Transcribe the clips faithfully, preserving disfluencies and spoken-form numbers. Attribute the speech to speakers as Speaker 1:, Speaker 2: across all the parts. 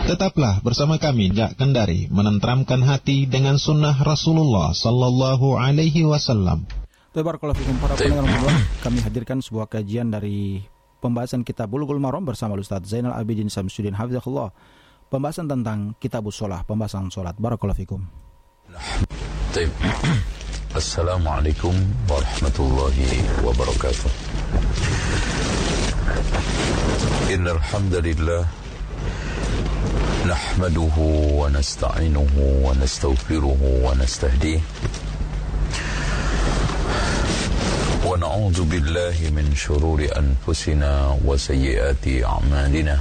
Speaker 1: Tetaplah bersama kami Jak Kendari, menenteramkan hati dengan sunnah Rasulullah Sallallahu Alaihi Wasallam.
Speaker 2: Barakallahu fikum para pendengar semua. Kami hadirkan sebuah kajian dari pembahasan Kitab Bulughul Maram bersama Ustaz Zainal Abidin Samsuddin Hafizahullah. Pembahasan tentang Kitabus Shalah, pembahasan salat. Barakallahu fikum.
Speaker 3: Baik. Assalamualaikum warahmatullahi wabarakatuh. Innal hamdalillah nahmaduhu wa nasta'inuhu wa nastaghfiruhu wa nastahdihi wa na'udzu billahi min shururi anfusina wa sayyiati a'malina.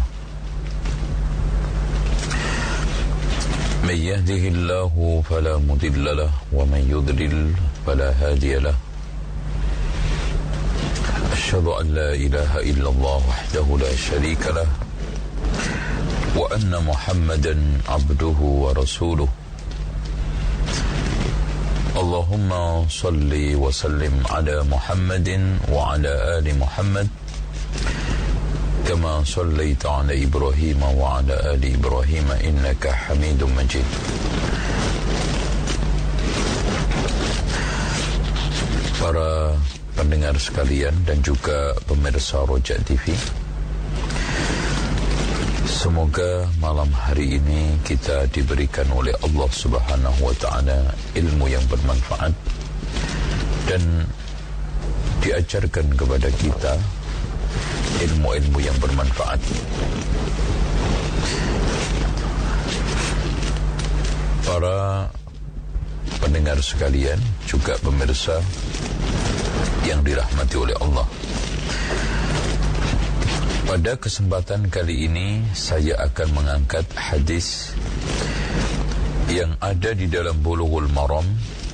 Speaker 3: Man yahdihillahu fala mudilla lahu wa man yudlil fala hadiya lahu. Asyhadu an la ilaha illallah wahdahu la syarika lahu wa anna Muhammadan abduhu wa rasuluh. Allahumma salli wa sallim ala Muhammadin wa ala ali Muhammad kama sallaita ala Ibrahim wa ala ali Ibrahim innaka Hamidum Majid. Para pendengar sekalian dan juga pemirsa Rojak T V, semoga malam hari ini kita diberikan oleh Allah Subhanahu wa taala ilmu yang bermanfaat dan diajarkan kepada kita ilmu-ilmu yang bermanfaat. Para pendengar sekalian, juga pemirsa yang dirahmati oleh Allah, pada kesempatan kali ini saya akan mengangkat hadis yang ada di dalam Bulughul Maram,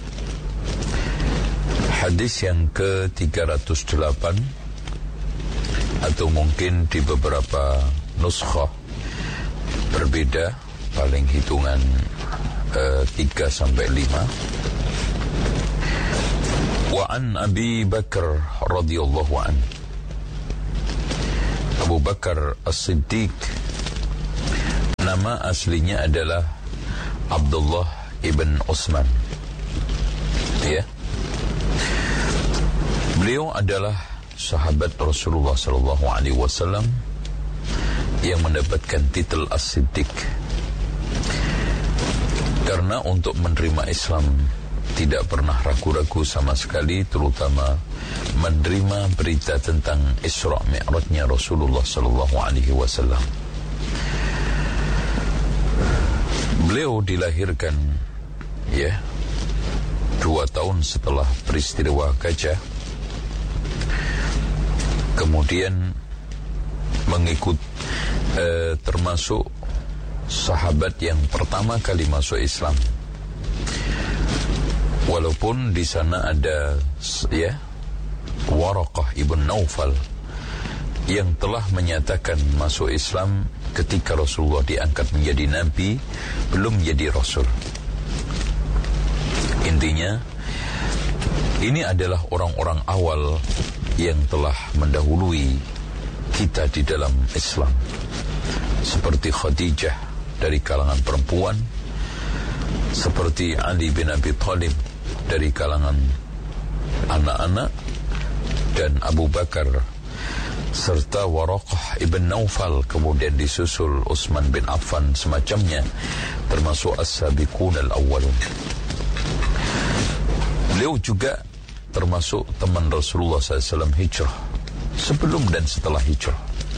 Speaker 3: hadis yang ke tiga ratus delapan, atau mungkin di beberapa nuskhah berbeda, paling hitungan uh, tiga sampai lima. Wa an Abi Bakar radhiyallahu anhu, Abu Bakar As-Siddiq, nama aslinya adalah Abdullah ibn Utsman. Ya. Beliau adalah sahabat Rasulullah sallallahu alaihi wasallam yang mendapatkan titel As-Siddiq. Karena untuk menerima Islam tidak pernah ragu-ragu sama sekali, terutama menerima berita tentang Isra Mi'rajnya Rasulullah sallallahu alaihi wasallam. Beliau dilahirkan ya dua tahun setelah peristiwa Gajah. Kemudian mengikut eh, termasuk sahabat yang pertama kali masuk Islam. Walaupun di sana ada ya Waraqah ibn Naufal yang telah menyatakan masuk Islam ketika Rasulullah diangkat menjadi nabi, belum menjadi rasul. Intinya ini adalah orang-orang awal yang telah mendahului kita di dalam Islam, seperti Khadijah dari kalangan perempuan, seperti Ali bin Abi Thalib dari kalangan anak-anak, dan Abu Bakar serta Waraqah ibn Naufal, kemudian disusul Utsman bin Affan, semacamnya, termasuk as-sabiqun al-awwalun. Beliau juga termasuk teman Rasulullah sallallahu alaihi wasallam hijrah, sebelum dan setelah hijrah,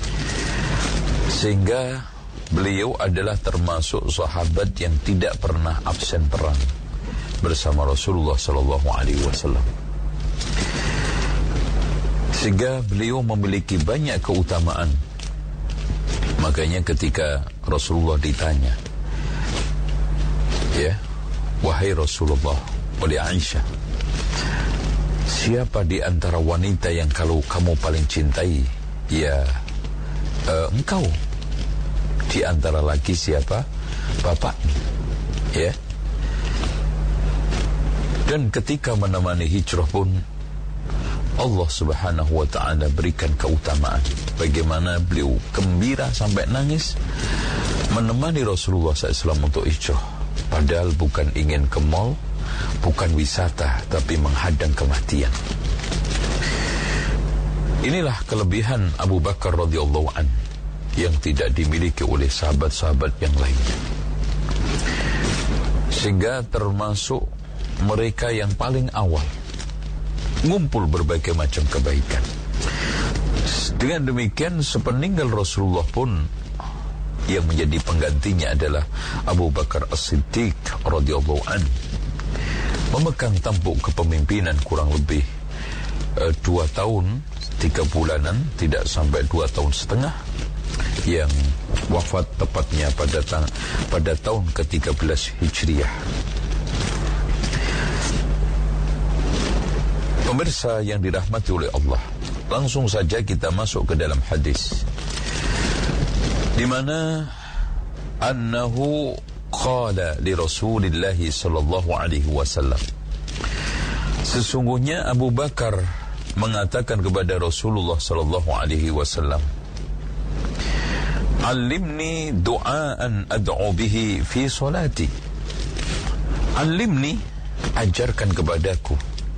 Speaker 3: sehingga beliau adalah termasuk sahabat yang tidak pernah absen perang bersama Rasulullah sallallahu alaihi wasallam, sehingga beliau memiliki banyak keutamaan. Makanya ketika Rasulullah ditanya, ya, wahai Rasulullah, oleh Aisyah, siapa di antara wanita yang kalau kamu paling cintai? Ya, uh, engkau. Di antara laki siapa? Bapaknya. Ya. Dan ketika menemani hijrah pun Allah Subhanahu wa ta'ala berikan keutamaan. Bagaimana beliau gembira sampai nangis menemani Rasulullah shallallahu alaihi wasallam untuk hijrah. Padahal bukan ingin ke mall, bukan wisata, tapi menghadang kematian. Inilah kelebihan Abu Bakar radhiyallahu an yang tidak dimiliki oleh sahabat-sahabat yang lainnya. Sehingga termasuk mereka yang paling awal ngumpul berbagai macam kebaikan. Dengan demikian sepeninggal Rasulullah pun yang menjadi penggantinya adalah Abu Bakar As-Siddiq radhiyallahu an, memegang tampuk kepemimpinan kurang lebih uh, dua tahun tiga bulanan, tidak sampai dua tahun setengah, yang wafat tepatnya pada ta- pada tahun ke tiga belas Hijriah. Pemirsa yang dirahmati oleh Allah, langsung saja kita masuk ke dalam hadis di mana annahu qala li Rasulillah sallallahu alaihi wasallam, sesungguhnya Abu Bakar mengatakan kepada Rasulullah sallallahu alaihi wasallam, "Allimni du'aan ad'u bihi fi salati." Allimni, ajarkan kepadaku.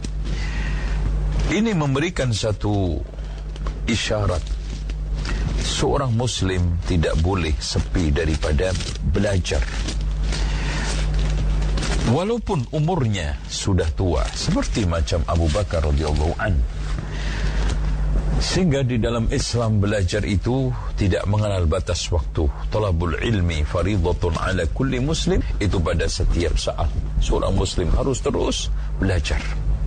Speaker 3: Ini memberikan satu isyarat. Seorang muslim tidak boleh sepi daripada belajar. Walaupun umurnya sudah tua, seperti macam Abu Bakar radhiyallahu an. Sehingga di dalam Islam belajar itu tidak mengenal batas waktu. Talabul ilmi faridatun ala kulli muslim, itu pada setiap saat seorang muslim harus terus belajar.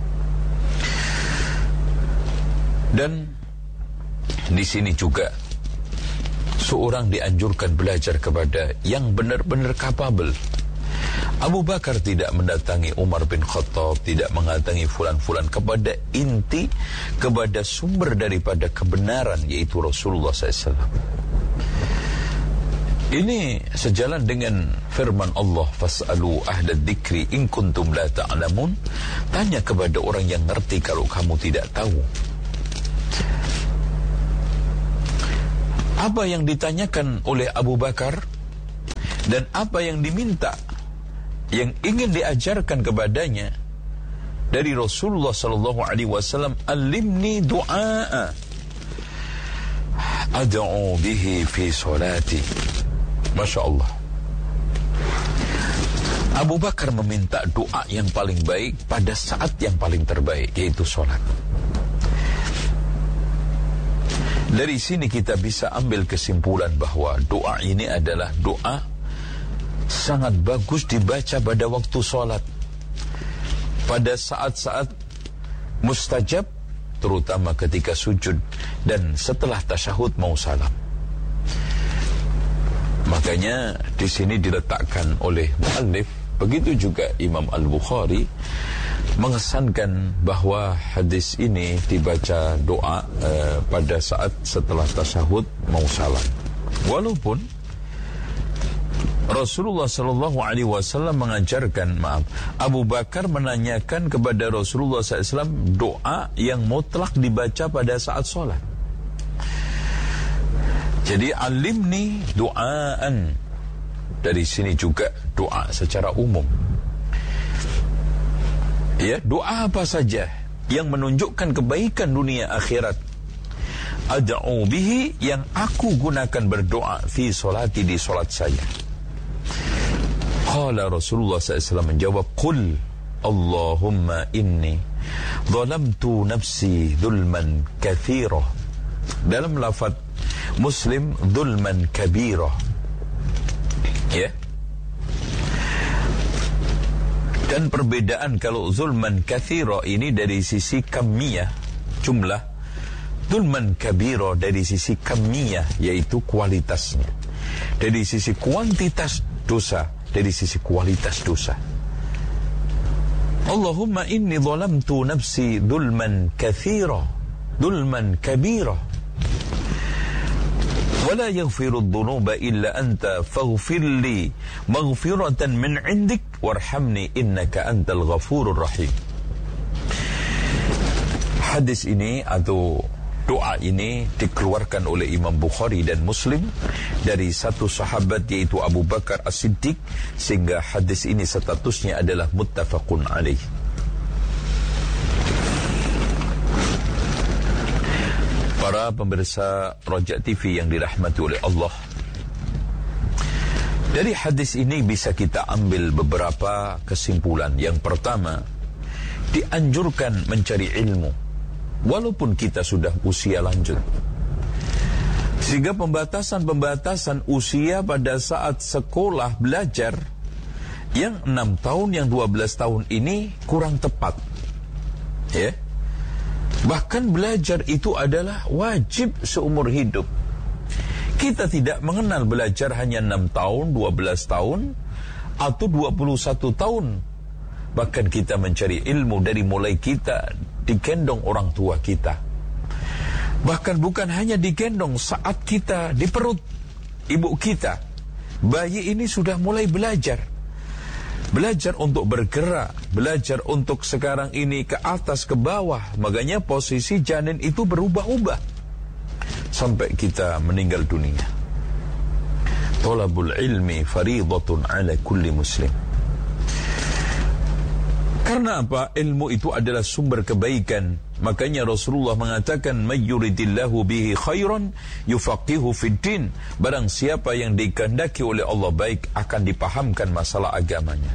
Speaker 3: Dan di sini juga seorang dianjurkan belajar kepada yang benar-benar kapabel. Abu Bakar tidak mendatangi Umar bin Khattab, tidak mendatangi fulan-fulan, kepada inti, kepada sumber daripada kebenaran, yaitu Rasulullah sallallahu alaihi wasallam. Ini sejalan dengan firman Allah, fas'alu ahla dzikri in kuntum la ta'lamun. Tanya kepada orang yang ngerti kalau kamu tidak tahu. Apa yang ditanyakan oleh Abu Bakar dan apa yang diminta, yang ingin diajarkan kepadanya dari Rasulullah sallallahu alaihi wasallam, "Allimni du'a ad'u bihi fi salati." Masya Allah. Abu Bakar meminta doa yang paling baik pada saat yang paling terbaik, yaitu salat. Dari sini kita bisa ambil kesimpulan bahwa doa ini adalah doa sangat bagus dibaca pada waktu sholat, pada saat-saat mustajab, terutama ketika sujud dan setelah tasyahud mau salam. Makanya di sini diletakkan oleh muallif, begitu juga Imam Al-Bukhari mengesankan bahwa hadis ini dibaca doa uh, pada saat setelah tasyahud mau salam. Walaupun Rasulullah sallallahu alaihi wasallam mengajarkan, maaf, Abu Bakar menanyakan kepada Rasulullah sallallahu alaihi wasallam doa yang mutlak dibaca pada saat sholat. Jadi alimni doaan, dari sini juga doa secara umum. Ya, doa apa saja yang menunjukkan kebaikan dunia akhirat. Ad'u bihi, yang aku gunakan berdoa fi solati, di solat saya. Qala Rasulullah sallallahu alaihi wasallam menjawab, Qul Allahumma inni zalamtu nafsi dhulman kathira. Dalam lafaz Muslim, dhulman kabira. Ya. Dan perbedaan kalau zulman kathira ini dari sisi kamiyah, jumlah, zulman kabira dari sisi kamiyah, yaitu kualitasnya. Dari sisi kuantitas dosa, dari sisi kualitas dosa. Allahumma inni zalamtu nafsi zulman kathira, zulman kabira. ولا يغفر الذنوب إلا أنت فاغفر لي مغفرة من عندك وارحمني إنك أنت الغفور الرحيم. Hadis ini atau Doa ini dikeluarkan oleh Imam Bukhari dan Muslim dari satu sahabat yaitu Abu Bakar As-Siddiq, sehingga hadis ini statusnya adalah muttafaqun alaih. Para pemirsa Rojak T V yang dirahmati oleh Allah, dari hadis ini bisa kita ambil beberapa kesimpulan. Yang pertama, dianjurkan mencari ilmu walaupun kita sudah usia lanjut, sehingga pembatasan-pembatasan usia pada saat sekolah belajar yang enam tahun, yang dua belas tahun ini kurang tepat, ya. Bahkan belajar itu adalah wajib seumur hidup. Kita tidak mengenal belajar hanya enam tahun, dua belas tahun atau dua puluh satu tahun. Bahkan kita mencari ilmu dari mulai kita digendong orang tua kita. Bahkan bukan hanya digendong, saat kita di perut ibu kita, bayi ini sudah mulai belajar. Belajar untuk bergerak, belajar untuk sekarang ini ke atas, ke bawah. Makanya posisi janin itu berubah-ubah sampai kita meninggal dunia. Thalabul ilmi faridatun ala kulli muslim. Karena apa? Ilmu itu adalah sumber kebaikan. Makanya Rasulullah mengatakan, may yuridillahu bihi khairan yufaqihu fid din. Barang siapa yang dikehendaki oleh Allah baik, akan dipahamkan masalah agamanya.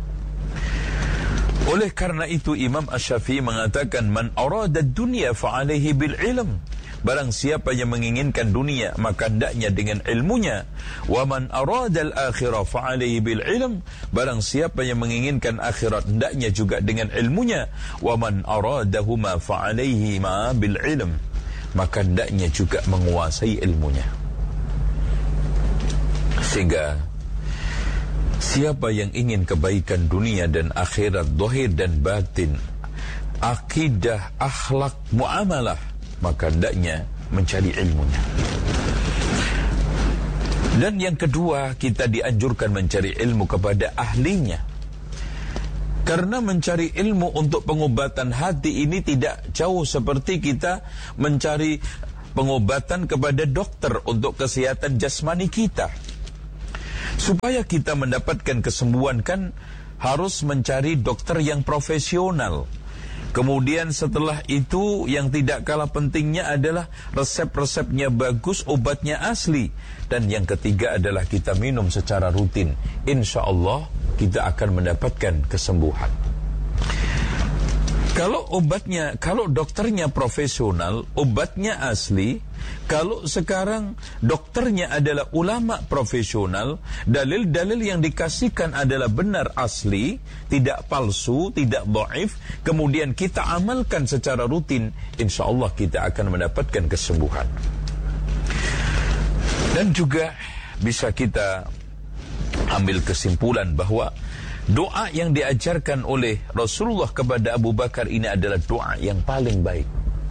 Speaker 3: Oleh karena itu Imam Asy-Syafi'i mengatakan, man arada dunya fa alaihi bil ilm. Barang siapa yang menginginkan dunia, maka hendaknya dengan ilmunya. Wa man aradal akhirah fa alaihi bil ilm. Barang siapa yang menginginkan akhirat, hendaknya juga dengan ilmunya. Wa man aradahuma fa alaihi ma bil ilm. Maka hendaknya juga menguasai ilmunya. Sehingga siapa yang ingin kebaikan dunia dan akhirat, zahir dan batin, akidah, akhlak, muamalah, maka hendaknya mencari ilmunya. Dan yang kedua, kita dianjurkan mencari ilmu kepada ahlinya. Karena mencari ilmu untuk pengobatan hati ini tidak jauh seperti kita mencari pengobatan kepada dokter untuk kesehatan jasmani kita. Supaya kita mendapatkan kesembuhan kan harus mencari dokter yang profesional. Kemudian setelah itu yang tidak kalah pentingnya adalah resep-resepnya bagus, obatnya asli. Dan yang ketiga adalah kita minum secara rutin. Insya Allah kita akan mendapatkan kesembuhan. Kalau obatnya, kalau dokternya profesional, obatnya asli. Kalau sekarang dokternya adalah ulama profesional, dalil-dalil yang dikasihkan adalah benar asli, tidak palsu, tidak dhaif, kemudian kita amalkan secara rutin, insya Allah kita akan mendapatkan kesembuhan. Dan juga bisa kita ambil kesimpulan bahwa doa yang diajarkan oleh Rasulullah kepada Abu Bakar ini adalah doa yang paling baik.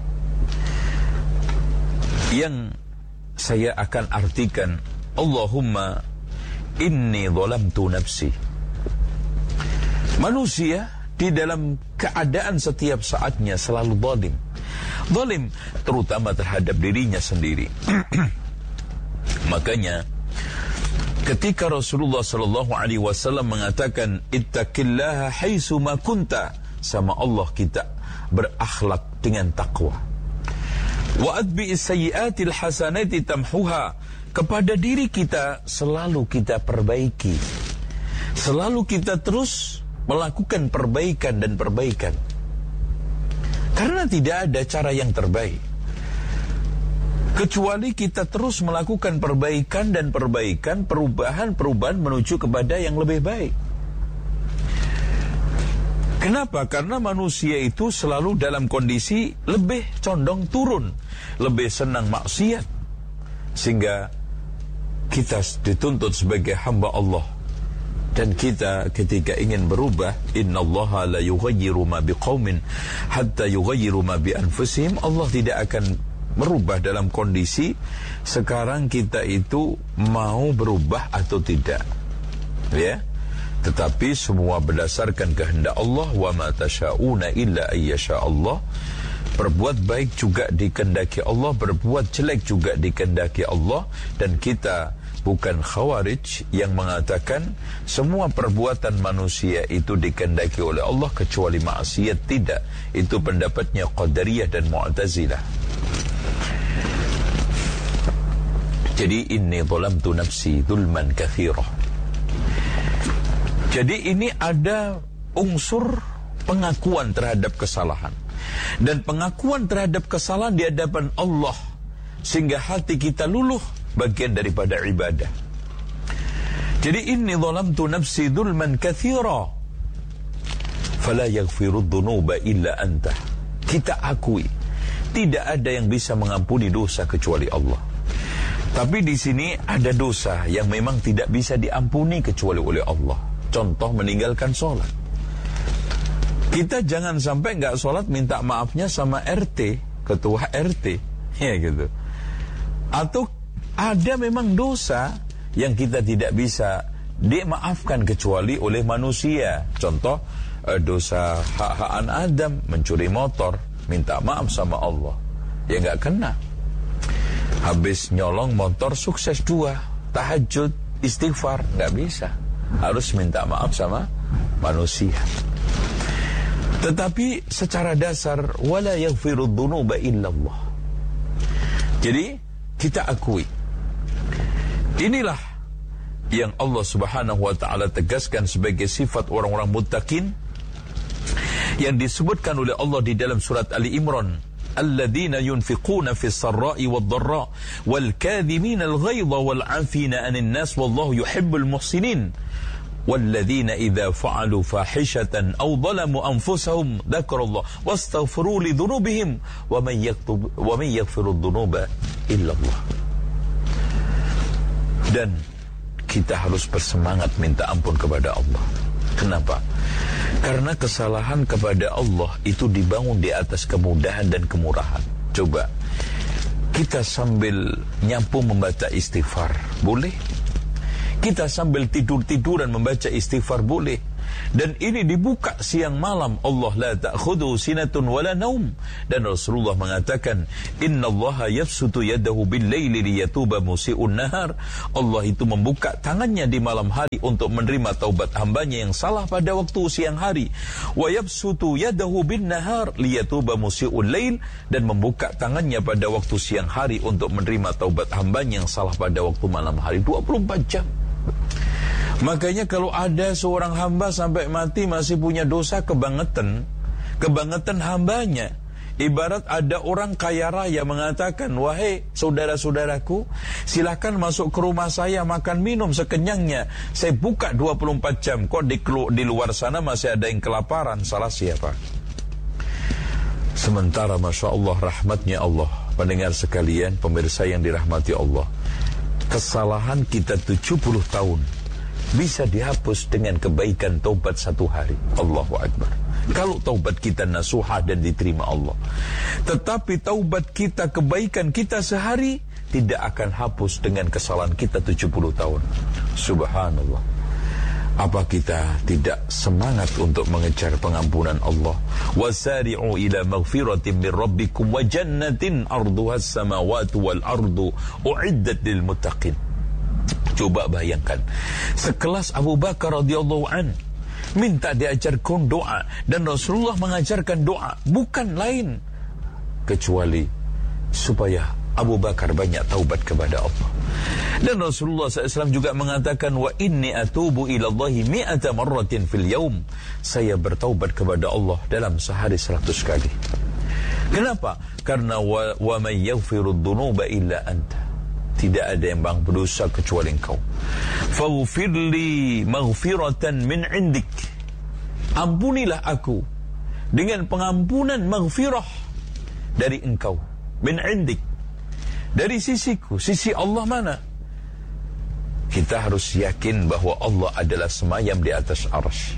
Speaker 3: Yang saya akan artikan, Allahumma inni zalamtu nafsi. Manusia di dalam keadaan setiap saatnya selalu zalim. Zalim terutama terhadap dirinya sendiri. Makanya ketika Rasulullah sallallahu alaihi wasallam mengatakan ittaqillaha haitsu ma kunta, sama Allah kita berakhlak dengan takwa. Wa atbi'is sayyi'atil hasanati tamhuha, kepada diri kita selalu kita perbaiki. Selalu kita terus melakukan perbaikan dan perbaikan. Karena tidak ada cara yang terbaik kecuali kita terus melakukan perbaikan dan perbaikan, perubahan-perubahan menuju kepada yang lebih baik. Kenapa? Karena manusia itu selalu dalam kondisi lebih condong turun, lebih senang maksiat. Sehingga kita dituntut sebagai hamba Allah. Dan kita ketika ingin berubah, innallaha la yughayyiru ma biqaumin hatta yughayyiru ma bi anfusihim. Allah tidak akan merubah dalam kondisi sekarang kita itu mau berubah atau tidak. Ya. Tetapi semua berdasarkan kehendak Allah. Wa ma tasyauna illa ayyasha Allah. Berbuat baik juga dikehendaki Allah, berbuat jelek juga dikehendaki Allah. Dan kita bukan khawarij yang mengatakan semua perbuatan manusia itu dikehendaki oleh Allah kecuali maksiat. Tidak, itu pendapatnya Qadariyah dan Mu'tazilah. Jadi inni zalamtu nafsi zulman katsira. Jadi ini ada unsur pengakuan terhadap kesalahan. Dan pengakuan terhadap kesalahan di hadapan Allah sehingga hati kita luluh, bagian daripada ibadah. Jadi inni zalamtu nafsi zulman katsira fala yaghfiru dzunuba illa anta. Kita akui tidak ada yang bisa mengampuni dosa kecuali Allah. Tapi di sini ada dosa yang memang tidak bisa diampuni kecuali oleh Allah. Contoh meninggalkan sholat. Kita jangan sampai nggak sholat minta maafnya sama R T, ketua R T, ya gitu. Atau ada memang dosa yang kita tidak bisa dimaafkan kecuali oleh manusia. Contoh dosa hak-hakan Adam, mencuri motor, minta maaf sama Allah, ya nggak kena. Habis nyolong motor sukses dua, tahajud, istighfar, nggak bisa. Harus minta maaf sama manusia. Tetapi secara dasar wala yaghfiru dzunuba illa Allah. Jadi kita akui inilah yang Allah Subhanahu wa taala tegaskan sebagai sifat orang-orang muttaqin yang disebutkan oleh Allah di dalam surat Ali Imran, alladzina yunfiquna fis sarra'i wad dharra wal kadhimina al ghaidha wal 'afina 'anil nas wallahu yuhibbul muhsinin. والذين إذا فعلوا فاحشة أو ظلموا أنفسهم ذكروا الله واستغفروا لذنوبهم ومن يكتب ومن يغفر الذنوب إلا الله. Dan kita harus bersemangat minta ampun kepada Allah. Kenapa? Karena kesalahan kepada Allah itu dibangun di atas kemudahan dan kemurahan. Coba kita sambil nyapu membaca istighfar, boleh? Kita sambil tidur-tiduran membaca istighfar, boleh. Dan ini dibuka siang malam. Allah la ta'khudhu sinatun wala naum. Dan Rasulullah mengatakan, innallaha yabsutu yadahu bil-laili liyatuba musi'un nahar. Allah itu membuka tangannya di malam hari untuk menerima taubat hambanya yang salah pada waktu siang hari. Wa yabsutu yadahu bin-nahar liyatuba musi'un lail. Dan membuka tangannya pada waktu siang hari untuk menerima taubat hambanya yang salah pada waktu malam hari. dua puluh empat jam. Makanya kalau ada seorang hamba sampai mati masih punya dosa kebangetan, kebangetan hambanya. Ibarat ada orang kaya raya mengatakan, wahai saudara-saudaraku, silakan masuk ke rumah saya makan minum sekenyangnya. Saya buka dua puluh empat jam. Kok di, di luar sana masih ada yang kelaparan? Salah siapa? Sementara Masya Allah, rahmatnya Allah, pendengar sekalian, pemirsa yang dirahmati Allah, kesalahan kita tujuh puluh tahun bisa dihapus dengan kebaikan taubat satu hari. Allahu Akbar. Kalau taubat kita nasuhah dan diterima Allah. Tetapi taubat kita, kebaikan kita sehari tidak akan hapus dengan kesalahan kita tujuh puluh tahun. Subhanallah. Apa kita tidak semangat untuk mengejar pengampunan Allah? Wasari'u ila maghfiratin min rabbikum wa jannatin arduha as-samawati wal ardu u'iddat lil muttaqin. Coba bayangkan, sekelas Abu Bakar radhiyallahu an minta diajarkan doa, dan Rasulullah mengajarkan doa bukan lain kecuali supaya Abu Bakar banyak taubat kepada Allah. Dan Rasulullah shallallahu alaihi wasallam juga mengatakan, wa inni atubu ilallahi mi'ata marratin fil yaum. Saya bertaubat kepada Allah dalam sehari seratus kali. Kenapa? Karena wa, wa man yaghfiru dzunuba illa anta. Tidak ada yang bang berdosa kecuali engkau. Faghfirli maghfiratan min indik. Ampunilah aku dengan pengampunan maghfirah dari engkau. Min indik. Dari sisiku, sisi Allah mana? Kita harus yakin bahwa Allah adalah semayam di atas arsy.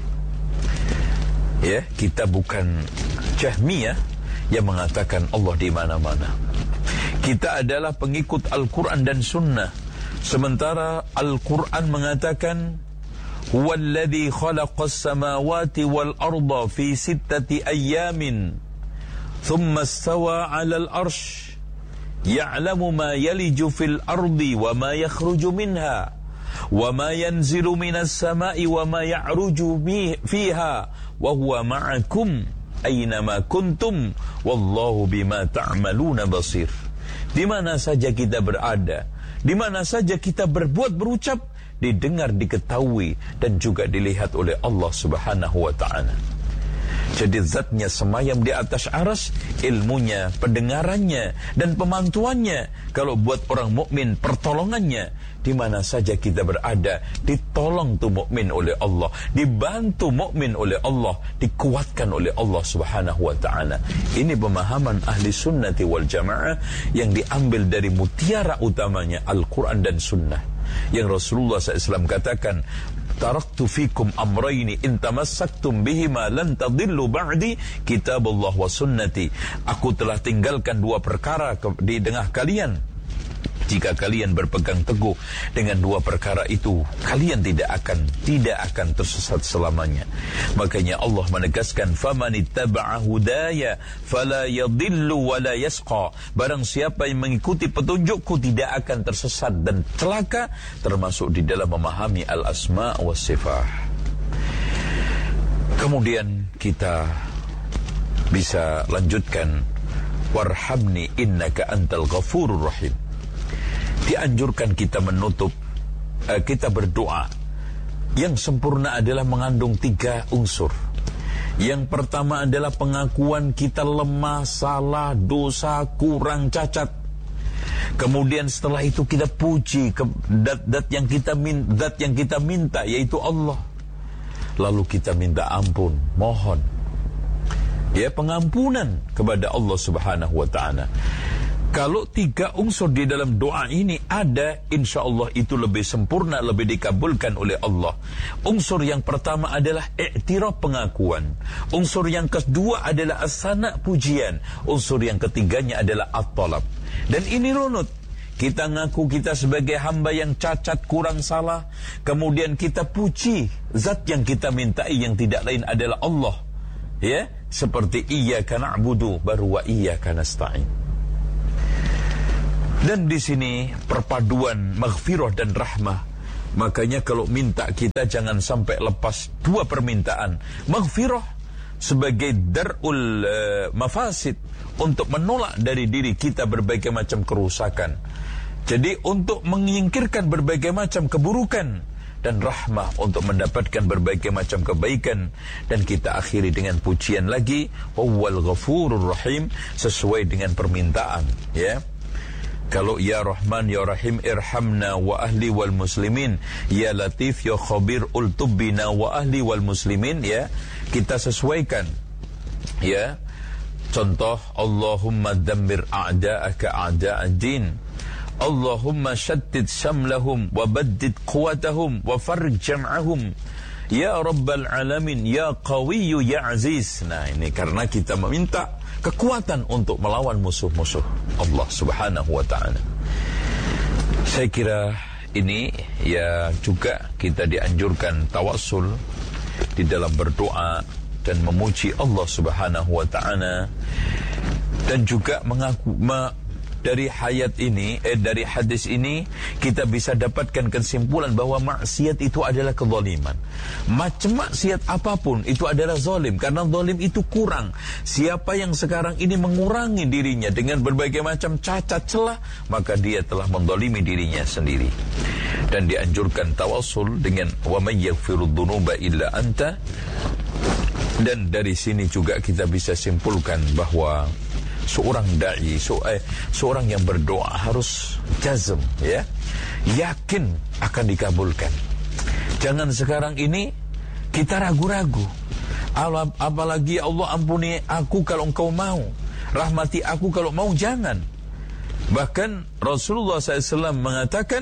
Speaker 3: Ya, kita bukan Jahmiyah yang mengatakan Allah di mana-mana. Kita adalah pengikut Al-Quran dan Sunnah. Sementara Al-Quran mengatakan, Huwaladzi khalaqas samawati wal arda fi sittati ayyamin thumma istawa 'alal arsy ya'lamu ma yaliju fil ardi wa ma yakhruju minha wa ma yanzilu minas sama'i wa ma ya'ruju fiha wa huwa ma'akum aynama kuntum wallahu bima ta'maluna basir. Di mana saja kita berada, di mana saja kita berbuat, berucap, didengar, diketahui dan juga dilihat oleh Allah Subhanahu wa ta'ala. Jadi zatnya semayam di atas aras, ilmunya, pendengarannya dan pemantauannya. Kalau buat orang mukmin, pertolongannya. Di mana saja kita berada, ditolong tuh mukmin oleh Allah, dibantu mukmin oleh Allah, dikuatkan oleh Allah Subhanahu wa ta'ala. Ini pemahaman ahli sunnati wal jamaah yang diambil dari mutiara utamanya Al-Quran dan Sunnah. Yang Rasulullah shallallahu alaihi wasallam katakan, taraktu fikum amrayni in tamassaktum bihima lan tadillu ba'di kitabullah wa sunnati. Aku telah tinggalkan dua perkara di tengah kalian. Jika kalian berpegang teguh dengan dua perkara itu, kalian tidak akan tidak akan tersesat selamanya. Makanya Allah menegaskan, famanittaba'a hudaya fala yadhillu wa la yasqa. Barang siapa yang mengikuti petunjukku tidak akan tersesat dan celaka, termasuk di dalam memahami al-asma' was sifat. Kemudian kita bisa lanjutkan, warhamni innaka antal ghafurur rahim. Dianjurkan kita menutup, uh, kita berdoa yang sempurna adalah mengandung tiga unsur. Yang pertama adalah pengakuan kita lemah, salah, dosa, kurang, cacat. Kemudian setelah itu kita puji dat-dat yang kita min, dat yang kita minta, yaitu Allah. Lalu kita minta ampun, mohon ya pengampunan kepada Allah Subhanahu wa ta'ala. Kalau tiga unsur di dalam doa ini ada, insya Allah itu lebih sempurna, lebih dikabulkan oleh Allah. Unsur yang pertama adalah i'tiraf, pengakuan. Unsur yang kedua adalah as-sana, pujian. Unsur yang ketiganya adalah at-talab. Dan ini runut. Kita ngaku kita sebagai hamba yang cacat, kurang, salah. Kemudian kita puji zat yang kita mintai yang tidak lain adalah Allah. Ya, seperti iyyaka na'budu baru wa iyyaka nasta'in. Dan di sini perpaduan maghfirah dan rahmah. Makanya kalau minta kita jangan sampai lepas dua permintaan. Maghfirah sebagai darul uh, mafasid, untuk menolak dari diri kita berbagai macam kerusakan. Jadi untuk menyingkirkan berbagai macam keburukan, dan rahmah untuk mendapatkan berbagai macam kebaikan. Dan kita akhiri dengan pujian lagi, wal ghafurur rahim, sesuai dengan permintaan, ya. Kalau ya Rahman ya Rahim irhamna wa ahli wal muslimin, ya Latif ya Khabir ultubina wa ahli wal muslimin, ya, kita sesuaikan, ya. Contoh, Allahumma dammir a'da'aka a'da'ad din, Allahumma syattid syamlahum wa baddid quwatahum wa farrij jam'ahum, ya Rabbal alamin ya Qawiyyu ya Aziz. Nah, ini karena kita meminta kekuatan untuk melawan musuh-musuh Allah Subhanahu wa ta'ala. Saya kira ini ya juga kita dianjurkan tawassul di dalam berdoa dan memuji Allah Subhanahu wa ta'ala, dan juga mengaku ma, dari hayat ini, eh, dari hadis ini kita bisa dapatkan kesimpulan bahwa maksiat itu adalah kezaliman. Macam maksiat apapun itu adalah zalim, karena zalim itu kurang. Siapa yang sekarang ini mengurangi dirinya dengan berbagai macam cacat celah, maka dia telah menzalimi dirinya sendiri. Dan dianjurkan tawassul dengan wa may yaghfirud dzunuba illa anta. Dan dari sini juga kita bisa simpulkan bahwa seorang da'i, so, eh, seorang yang berdoa harus jazm, ya, yakin akan dikabulkan. Jangan sekarang ini kita ragu-ragu. Apalagi Allah ampuni aku kalau engkau mau, rahmati aku kalau mau, jangan. Bahkan Rasulullah shallallahu alaihi wasallam mengatakan,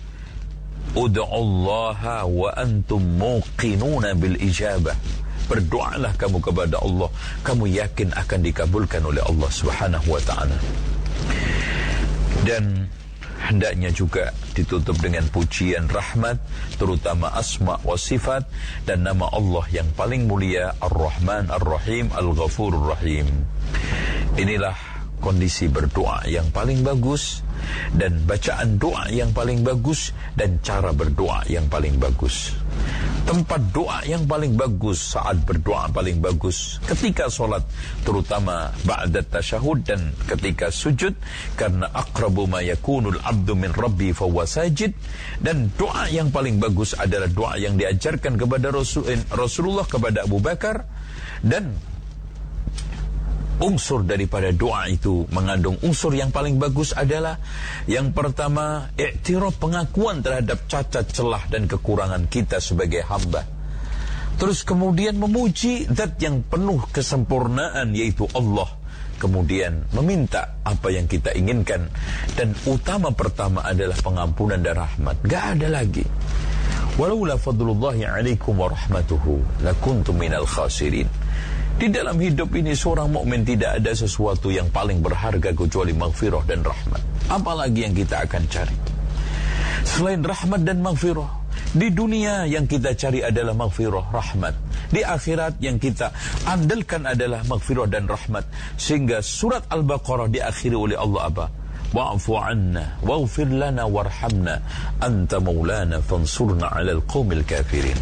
Speaker 3: ud'ullaha wa antum muqinuna bil ijabah. Berdoalah kamu kepada Allah, kamu yakin akan dikabulkan oleh Allah Subhanahu wa ta'ala. Dan hendaknya juga ditutup dengan pujian rahmat, terutama asma wa sifat dan nama Allah yang paling mulia, Ar-Rahman Ar-Rahim Al-Ghafurur Rahim. Inilah kondisi berdoa yang paling bagus, dan bacaan doa yang paling bagus, dan cara berdoa yang paling bagus. Tempat doa yang paling bagus, saat berdoa paling bagus ketika solat, terutama ba'da tasyahud dan ketika sujud, karena aqrabu ma yakunul abdu min rabbi fahuwa sajid. Dan doa yang paling bagus adalah doa yang diajarkan kepada Rasul, Rasulullah kepada Abu Bakar. Dan unsur daripada doa itu mengandung unsur yang paling bagus adalah yang pertama, iktiraf, pengakuan terhadap cacat, celah dan kekurangan kita sebagai hamba. Terus kemudian memuji zat yang penuh kesempurnaan, yaitu Allah. Kemudian meminta apa yang kita inginkan, dan utama pertama adalah pengampunan dan rahmat. Gak ada lagi. Walaula fadlullahi alaikum wa rahmatuhu lakuntum minal khasirin. Di dalam hidup ini seorang mukmin tidak ada sesuatu yang paling berharga kecuali maghfirah dan rahmat. Apalagi yang kita akan cari selain rahmat dan maghfirah? Di dunia yang kita cari adalah maghfirah, rahmat. Di akhirat yang kita andalkan adalah maghfirah dan rahmat. Sehingga surat Al-Baqarah diakhiri oleh Allah apa? Wa'fu anna waghfir lana warhamna anta maulana fansurna 'alal qaumil kafirin.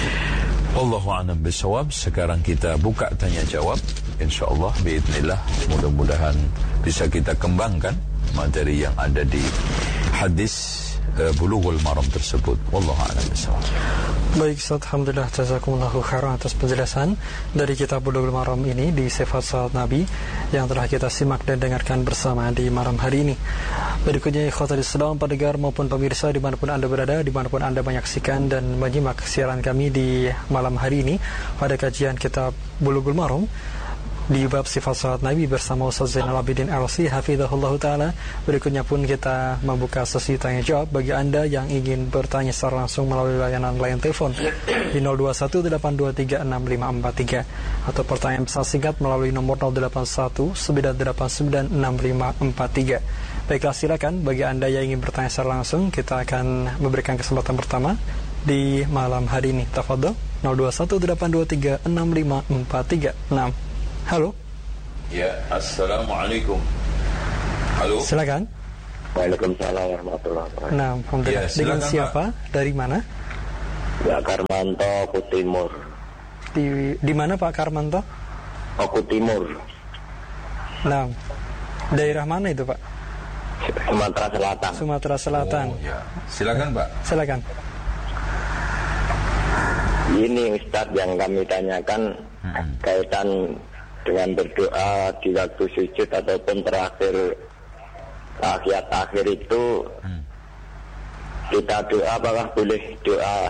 Speaker 3: Wallahu a'lam bishawab. Sekarang kita buka tanya jawab, insyaallah biidznillah. Mudah-mudahan bisa kita kembangkan materi yang ada di hadis uh, Bulughul Maram tersebut. Wallahu a'lam bishawab.
Speaker 4: Baik, Ustaz, alhamdulillah, jazakumullahu khairan atas penjelasan dari kitab Bulughul Maram ini di sifat salat Nabi yang telah kita simak dan dengarkan bersama di malam hari ini. Berikutnya, ikhwatul Islam, pendengar maupun pemirsa dimanapun Anda berada, dimanapun Anda menyaksikan dan menyimak siaran kami di malam hari ini pada kajian kitab Bulughul Maram di bab sifat salat Nabi bersama Ustaz Zainal Abidin L C hafizahullah ta'ala. Berikutnya pun kita membuka sesi tanya jawab bagi Anda yang ingin bertanya secara langsung melalui layanan line telepon di nol dua satu delapan dua tiga enam lima empat tiga atau pertanyaan pesan singkat melalui nomor nol delapan satu sembilan delapan sembilan enam lima empat tiga. Baiklah, silakan bagi Anda yang ingin bertanya secara langsung, kita akan memberikan kesempatan pertama di malam hari ini. Tafadhol nol dua satu delapan dua tiga enam lima empat tiga enam. Halo.
Speaker 3: Ya, assalamualaikum. Halo.
Speaker 4: Silakan.
Speaker 5: Waalaikumsalam warahmatullahi wabarakatuh.
Speaker 4: Nah, alhamdulillah.
Speaker 3: Ya,
Speaker 4: dengan
Speaker 3: silakan,
Speaker 4: siapa?
Speaker 3: Pak.
Speaker 4: Dari mana?
Speaker 5: Pak Karmanto, Oku Timur.
Speaker 4: Di di mana Pak Karmanto?
Speaker 5: Oku Timur.
Speaker 4: Nah, daerah mana itu Pak?
Speaker 5: Sumatera Selatan.
Speaker 4: Sumatera Selatan.
Speaker 3: Oh, ya. Silakan, Pak.
Speaker 4: Silakan.
Speaker 5: Ini Ustadz yang kami tanyakan hmm. kaitan dengan berdoa di waktu sujud ataupun terakhir tahiyat akhir itu hmm. kita doa apakah boleh doa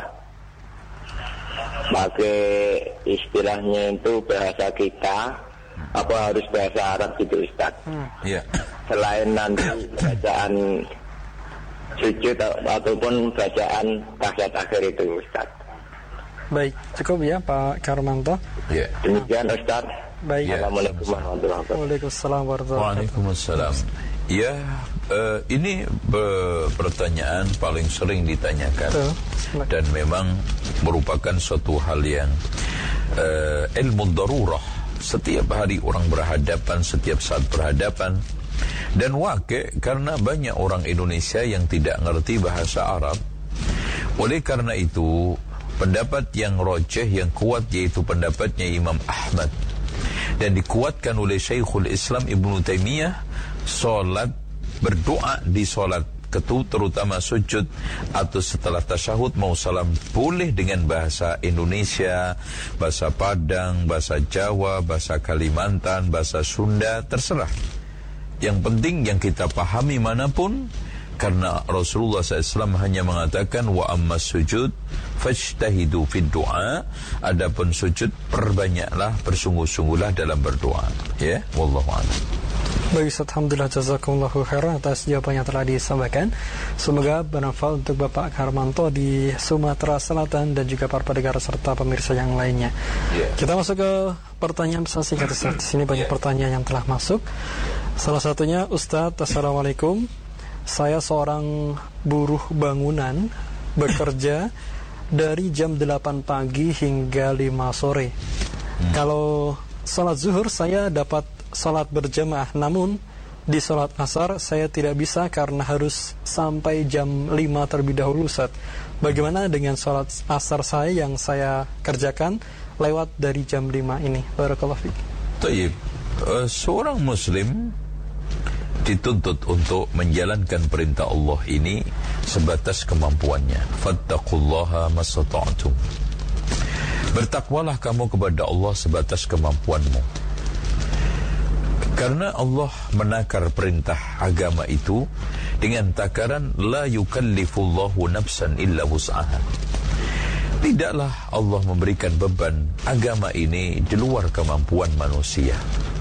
Speaker 5: pakai istilahnya itu bahasa kita hmm. apa harus bahasa Arab gitu Ustadz? Hmm.
Speaker 3: Yeah.
Speaker 5: Selain nanti bacaan sujud ataupun bacaan tahiyat akhir itu Ustadz.
Speaker 4: Baik, cukup ya Pak Karmanto.
Speaker 3: Ya.
Speaker 5: Demikian Ustaz.
Speaker 4: Baik.
Speaker 5: Assalamualaikum warahmatullahi wabarakatuh.
Speaker 4: Waalaikumsalam warahmatullahi wabarakatuh.
Speaker 3: Waalaikumsalam. Ya, uh, ini be- pertanyaan paling sering ditanyakan. Betul. Dan memang merupakan suatu hal yang uh, ilmu darurah. Setiap hari orang berhadapan, setiap saat berhadapan. Dan wakil karena banyak orang Indonesia yang tidak ngerti bahasa Arab. Oleh karena itu, pendapat yang rajih, yang kuat, yaitu pendapatnya Imam Ahmad dan dikuatkan oleh Syekhul Islam Ibnu Taimiyah, solat, berdoa di solat ketu, terutama sujud atau setelah tasyahud mau salam, boleh dengan bahasa Indonesia, bahasa Padang, bahasa Jawa, bahasa Kalimantan, bahasa Sunda, terserah. Yang penting yang kita pahami manapun, karena Rasulullah shallallahu alaihi wasallam hanya mengatakan wa amma sujud fajtahidu fid du'a, adapun sujud perbanyaklah, bersungguh-sungguhlah dalam berdoa. Ya, wallahu a'lam.
Speaker 4: Baik, alhamdulillah, jazakumullahu khairan atas jawaban yang telah disampaikan. Semoga bermanfaat untuk Bapak Karmanto di Sumatera Selatan dan juga para pendengar serta pemirsa yang lainnya. Yeah. Kita masuk ke pertanyaan pesan singkat. Di sini banyak yeah. pertanyaan yang telah masuk. Salah satunya, Ustadz, assalamualaikum. saya seorang buruh bangunan, bekerja dari jam delapan pagi hingga lima sore. Hmm. Kalau salat zuhur saya dapat salat berjamaah, namun di salat asar saya tidak bisa karena harus sampai jam lima terlebih dahulu, Ustaz. Bagaimana dengan salat asar saya yang saya kerjakan lewat dari jam lima ini? Barakallahu fiik.
Speaker 3: Baik, uh, seorang muslim dituntut untuk menjalankan perintah Allah ini sebatas kemampuannya. Fattaqullaha mastata'tum. Bertakwalah kamu kepada Allah sebatas kemampuanmu. Karena Allah menakar perintah agama itu dengan takaran la yukallifullahu nafsan illa wus'aha. Tidaklah Allah memberikan beban agama ini di luar kemampuan manusia.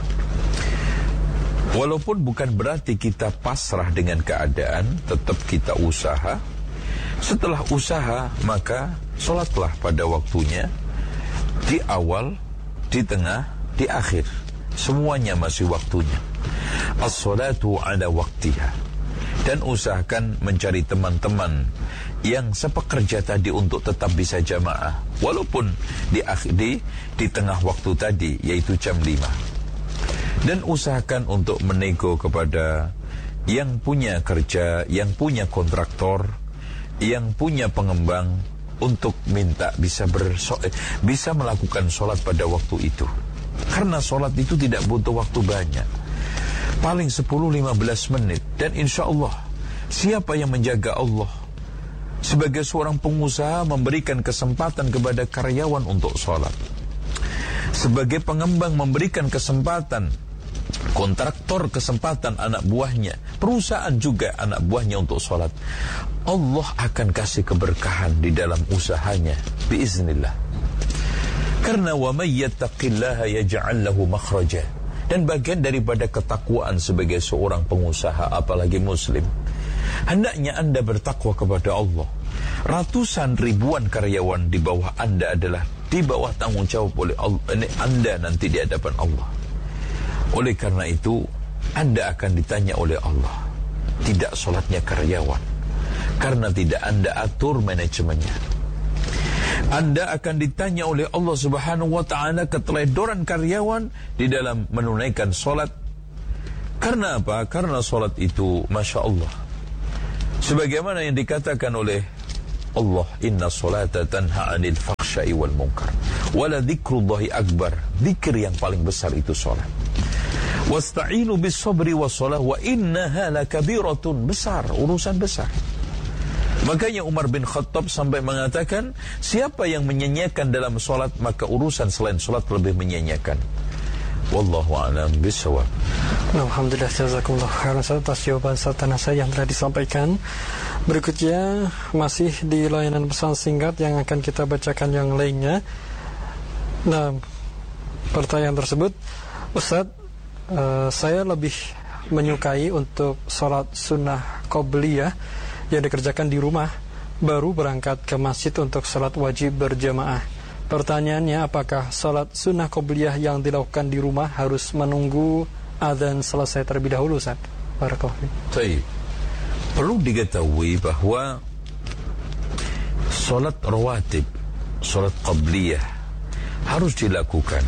Speaker 3: Walaupun bukan berarti kita pasrah dengan keadaan, tetap kita usaha. Setelah usaha, maka solatlah pada waktunya, di awal, di tengah, di akhir. Semuanya masih waktunya. As-salatu ala waktiha. Dan usahakan mencari teman-teman yang sepekerja tadi untuk tetap bisa jamaah, walaupun di di, di tengah waktu tadi, yaitu jam lima. Dan usahakan untuk menego kepada yang punya kerja, yang punya kontraktor, yang punya pengembang, untuk minta bisa berso bisa melakukan sholat pada waktu itu. Karena sholat itu tidak butuh waktu banyak, paling sepuluh sampai lima belas menit. Dan insya Allah, siapa yang menjaga Allah sebagai seorang pengusaha memberikan kesempatan kepada karyawan untuk sholat, sebagai pengembang memberikan kesempatan, kontraktor kesempatan anak buahnya, perusahaan juga anak buahnya untuk sholat, Allah akan kasih keberkahan di dalam usahanya biiznillah. Karena wa may yattaqillaha yaj'al lahu makhraja. Dan bagian daripada ketakwaan sebagai seorang pengusaha, apalagi muslim, hendaknya Anda bertakwa kepada Allah. Ratusan ribuan karyawan di bawah Anda adalah di bawah tanggung jawab oleh Allah, Anda nanti di hadapan Allah. Oleh karena itu, Anda akan ditanya oleh Allah, tidak sholatnya karyawan, karena tidak Anda atur manajemennya. Anda akan ditanya oleh Allah Subhanahu wa ta'ala keteledoran karyawan di dalam menunaikan sholat. Karena apa? Karena sholat itu, Masya Allah, sebagaimana yang dikatakan oleh Allah, inna sholata tanha anil fakhsya'i wal munkar wala dzikrullahi akbar. Zikir yang paling besar itu sholat. Wasta'inu bis sabri was salah wa innaha lakabiratun. Besar, urusan besar. Makanya Umar bin Khattab sampai mengatakan, siapa yang menyanyiakan dalam solat, maka urusan selain solat lebih menyanyiakan. Wallahu a'lam bishawab.
Speaker 4: Alhamdulillah, jazakumullah khairan atas jawaban sartana saya yang telah disampaikan. Berikutnya masih di layanan pesan singkat yang akan kita bacakan yang lainnya. Nah, pertanyaan tersebut, Ustaz, uh, saya lebih menyukai untuk solat sunnah qobliyah yang dikerjakan di rumah, baru berangkat ke masjid untuk salat wajib berjamaah. Pertanyaannya, apakah salat sunnah qobliyah yang dilakukan di rumah harus menunggu azan selesai terlebih dahulu, Ustaz? Barakallahu fiik.
Speaker 3: Baik. Perlu diketahui bahwa salat rawatib, salat qobliyah harus dilakukan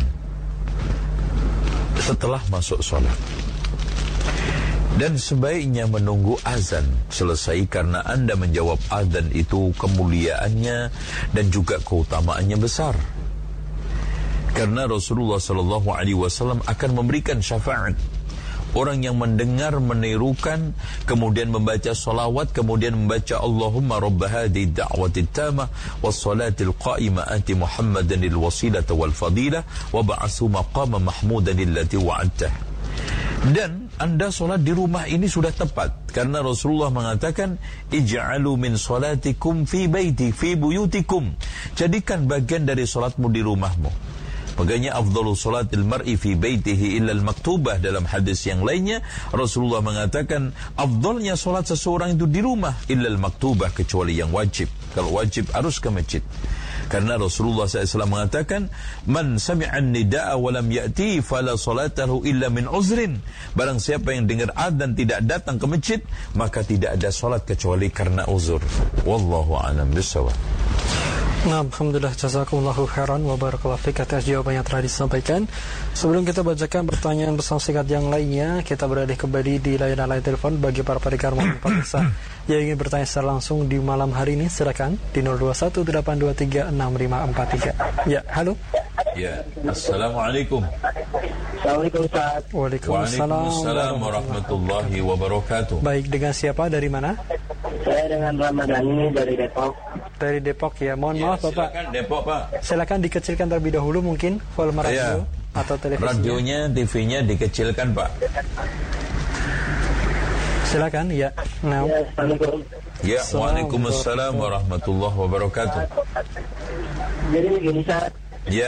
Speaker 3: setelah masuk salat. Dan sebaiknya menunggu azan selesai, karena Anda menjawab azan itu kemuliaannya dan juga keutamaannya besar. Karena Rasulullah sallallahu alaihi wasallam akan memberikan syafaat. Orang yang mendengar, menirukan, kemudian membaca salawat, kemudian membaca Allahumma rabba hadhihi da'wati tamah was salatil qa'imah ati Muhammadan lil wasilata wal fadilah wa ba'athu maqama mahmudan allati wa'adtah. Dan Anda solat di rumah ini sudah tepat, karena Rasulullah mengatakan, ij'alu min salatikum fi baiti fi buyutikum. Jadikan bagian dari solatmu di rumahmu. Makanya afdalu salatil mar'i fi baitihi illa al-maktubah. Dalam hadis yang lainnya Rasulullah mengatakan, afdalnya solat seseorang itu di rumah illa al-maktubah, kecuali yang wajib. Kalau wajib harus ke masjid. Karena Rasulullah sallallahu alaihi wasallam mengatakan, "Man sami'an nida'a wa lam ya'ti fala salatahu illa min uzrin." Barang siapa yang dengar adzan tidak datang ke masjid, maka tidak ada salat kecuali karena uzur. Wallahu a'lam bishawab.
Speaker 4: Nah, alhamdulillah, jazakumullahu khairan wa barakallahu fik atas jawaban yang telah disampaikan. Sebelum kita bacakan pertanyaan pesan singkat yang lainnya, kita beralih kembali di layanan line telepon bagi para pendengar maupun pemirsa yang ingin bertanya secara langsung di malam hari ini. Silakan di nol dua satu delapan dua tiga enam lima empat tiga. Ya, halo.
Speaker 3: Ya, assalamualaikum.
Speaker 5: Assalamualaikum Ustaz.
Speaker 4: Waalaikumsalam,
Speaker 3: Waalaikumsalam warahmatullahi wabarakatuh.
Speaker 4: Baik, dengan siapa, dari mana?
Speaker 5: Saya dengan Ramadhani dari Depok.
Speaker 4: Dari Depok ya. Mohon
Speaker 3: Ya,
Speaker 4: maaf Bapak.
Speaker 3: silakan Depok, Pak.
Speaker 4: Silakan dikecilkan terlebih dahulu mungkin volume radio
Speaker 3: Ya.
Speaker 4: atau televisinya.
Speaker 3: Radionya, T V-nya dikecilkan, Pak.
Speaker 4: Silakan, ya. Nah,
Speaker 5: Ya, Assalamualaikum.
Speaker 3: Ya, waalaikumsalam warahmatullahi wabarakatuh.
Speaker 5: Jadi begini Ustaz,
Speaker 3: Ya,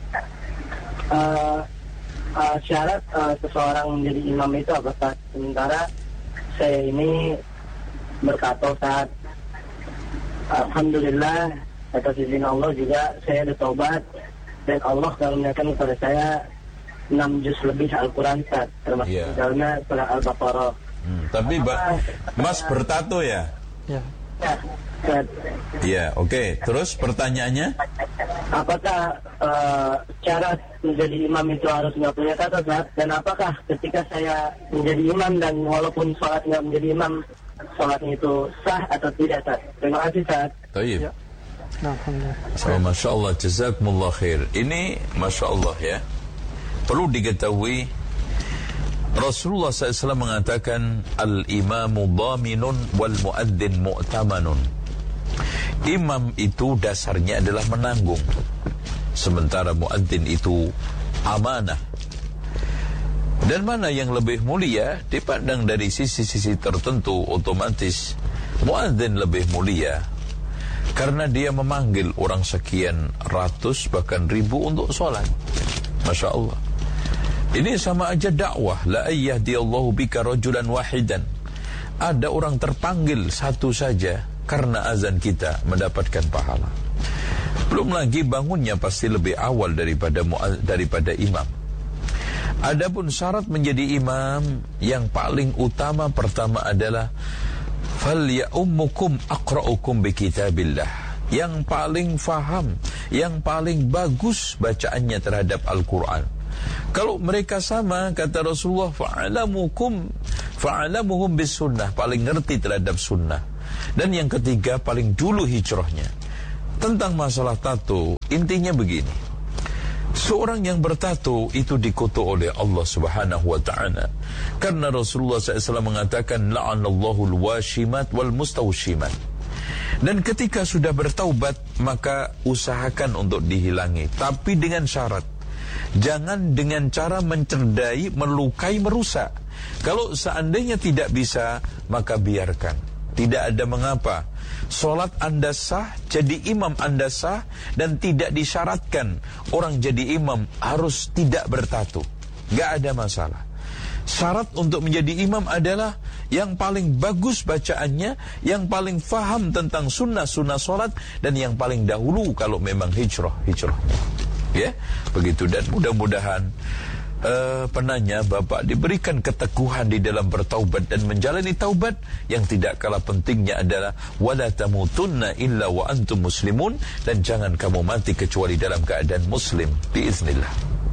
Speaker 5: uh, uh, syarat uh, seseorang menjadi imam itu apa Ustaz? Sementara saya ini berkata Ustaz, alhamdulillah atas izin Allah juga saya bertobat dan Allah karuniakan kepada saya enam juz lebih Al-Quran Ustaz, termasuk
Speaker 3: Ya.
Speaker 5: di dalamnya surah Al-Baqarah.
Speaker 3: hmm, tapi ba- Mas bertato ya?
Speaker 4: ya.
Speaker 5: Ya, Ustaz,
Speaker 3: Ya, oke. Terus pertanyaannya?
Speaker 5: apakah uh, cara menjadi imam itu harus nggak punya tato Ustaz? Dan apakah ketika saya menjadi imam dan walaupun sholat nggak menjadi imam, sholatnya itu sah atau tidak Ustaz? Terima kasih Ustaz.
Speaker 3: Taib.
Speaker 4: Ya. Nah, alhamdulillah.
Speaker 3: Oh, Masya Allah, jazakumullah khair. Ini Masya Allah ya. Perlu diketahui, Rasulullah sallallahu alaihi wasallam mengatakan, Al-imamu dhaminun wal muadzin mu'tamanun. Imam itu dasarnya adalah menanggung, sementara muadzin itu amanah. Dan mana yang lebih mulia dipandang dari sisi-sisi tertentu, otomatis muadzin lebih mulia karena dia memanggil orang sekian ratus bahkan ribu untuk sholat. Masya Allah. Ini sama aja dakwah. La ayyahdiyallahu bika rajulan wahidan. Ada orang terpanggil satu saja karena azan kita mendapatkan pahala. Belum lagi bangunnya pasti lebih awal daripada daripada imam. Adapun syarat menjadi imam yang paling utama pertama adalah falya'ummukum aqra'ukum bikitabillah. Yang paling faham, yang paling bagus bacaannya terhadap Al-Quran. Kalau mereka sama, kata Rasulullah, fa'alamukum fa'alamuhum bis sunnah, paling ngerti terhadap sunnah. Dan yang ketiga, paling dulu hijrahnya. Tentang masalah tato, intinya begini. Seorang yang bertato itu dikutuk oleh Allah Subhanahu wa ta'ala. Karena Rasulullah sallallahu alaihi wasallam mengatakan, la'anallahu al-washimat wal mustawshimat. Dan ketika sudah bertaubat, maka usahakan untuk dihilangi, tapi dengan syarat, jangan dengan cara mencerdai, melukai, merusak. Kalau seandainya tidak bisa, maka biarkan. Tidak ada mengapa. Solat Anda sah, jadi imam Anda sah, dan tidak disyaratkan orang jadi imam harus tidak bertato. Gak ada masalah. Syarat untuk menjadi imam adalah yang paling bagus bacaannya, yang paling faham tentang sunnah-sunnah solat, dan yang paling dahulu kalau memang hijrah, hijrahnya. Ya, begitu. Dan mudah-mudahan Uh, penanya Bapak diberikan keteguhan di dalam bertaubat dan menjalani taubat. Yang tidak kalah pentingnya adalah wala tamutunna illa wa antum muslimun, dan jangan kamu mati kecuali dalam keadaan muslim biiznillah.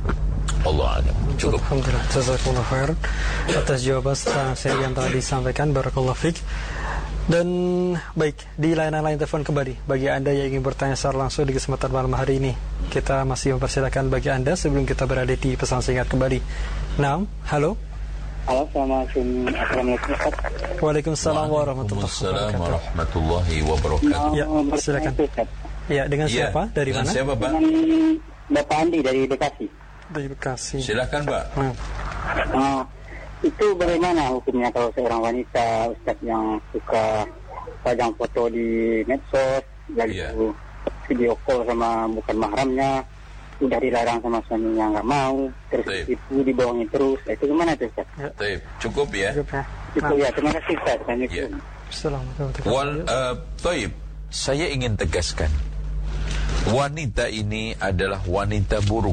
Speaker 3: Allah a'lam. Cukup.
Speaker 4: Alhamdulillah, jazakumullah khair atas jawaban saya yang telah disampaikan. Barakallahu fiik. Dan baik, di layanan lain telepon kembali bagi Anda yang ingin bertanya secara langsung di kesempatan malam hari ini. Kita masih mempersilakan bagi Anda sebelum kita berada di pesan singkat kembali. Nah, halo.
Speaker 5: Halo, Assalamualaikum. Assalamualaikum.
Speaker 4: Waalaikumsalam warahmatullahi wabarakatuh.
Speaker 3: warahmatullahi wabarakatuh.
Speaker 4: Ya, silakan. Ya, dengan
Speaker 3: Ya,
Speaker 4: siapa? Dari
Speaker 3: dengan
Speaker 4: mana?
Speaker 3: siapa, Pak?
Speaker 5: Bapak Andi dari Bekasi.
Speaker 4: Dari Bekasi.
Speaker 3: Silakan, Pak.
Speaker 4: Nah,
Speaker 5: Uh, itu bagaimana hukumnya kalau seorang wanita, Ustaz, yang suka pajang foto di medsos, lalu
Speaker 3: Iya.
Speaker 5: video call sama bukan mahramnya, udah dilarang sama suaminya nggak mau, terus
Speaker 3: Baik.
Speaker 5: itu dibohongi terus, itu gimana tuh Ustaz?
Speaker 3: Taib. Cukup ya.
Speaker 4: cukup ya.
Speaker 5: Itu ya, terima kasih Ustaz.
Speaker 3: Ya.
Speaker 5: Assalamualaikum.
Speaker 4: Assalamualaikum.
Speaker 3: Wal uh, Taib, saya ingin tegaskan, wanita ini adalah wanita buruk